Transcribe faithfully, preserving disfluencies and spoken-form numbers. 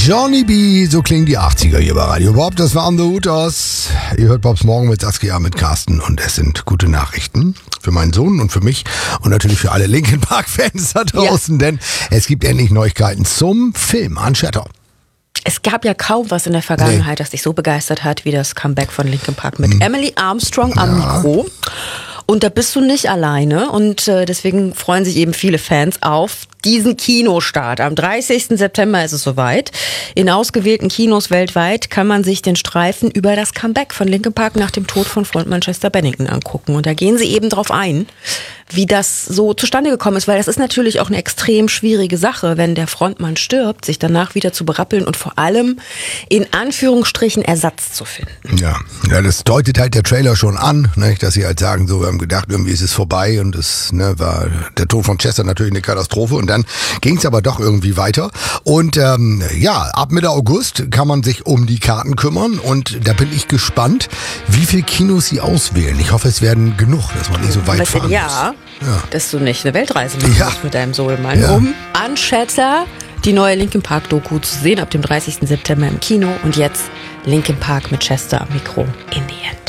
Johnny B, so klingen die achtziger hier bei Radio Bob. Das waren The Hooters. Ihr hört Bobs Morgen mit Saskia, mit Carsten und es sind gute Nachrichten für meinen Sohn und für mich und natürlich für alle Linkin Park Fans da draußen, ja. Denn es gibt endlich Neuigkeiten zum Film Unchatter. Es gab ja kaum was in der Vergangenheit, nee. das dich so begeistert hat wie das Comeback von Linkin Park mit hm. Emily Armstrong am ja. Mikro. Und da bist du nicht alleine und äh, deswegen freuen sich eben viele Fans auf diesen Kinostart. Am dreißigsten September ist es soweit. In ausgewählten Kinos weltweit kann man sich den Streifen über das Comeback von Linkin Park nach dem Tod von Frontmann Chester Bennington angucken. Und da gehen sie eben drauf ein, wie das so zustande gekommen ist, weil das ist natürlich auch eine extrem schwierige Sache, wenn der Frontmann stirbt, sich danach wieder zu berappeln und vor allem in Anführungsstrichen Ersatz zu finden. Ja, ja, das deutet halt der Trailer schon an, ne, dass sie halt sagen, so, wir haben gedacht, irgendwie ist es vorbei und es ne, war der Tod von Chester natürlich eine Katastrophe und dann ging es aber doch irgendwie weiter und ähm, ja, ab Mitte August kann man sich um die Karten kümmern und da bin ich gespannt, wie viele Kinos sie auswählen. Ich hoffe, es werden genug, dass man nicht so weit fahren muss. Ja, ja, dass du nicht eine Weltreise machen ja. musst mit deinem Sohlmann, ja. um Unchatter, die neue Linkin Park Doku zu sehen ab dem dreißigsten September im Kino und jetzt Linkin Park mit Chester am Mikro in the End.